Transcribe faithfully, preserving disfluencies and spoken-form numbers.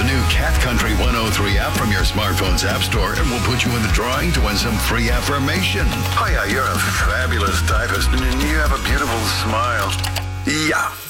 new Cat Country one oh three app from your smartphone's app store and we'll put you in the drawing to win some free affirmation. Hiya, you're a fabulous typist and you have a beautiful smile. Yeah.